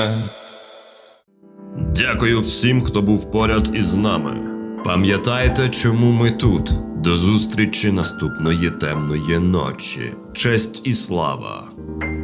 Дякую всім, хто був поряд із нами. Пам'ятайте, чому ми тут. До зустрічі наступної темної ночі. Честь і слава!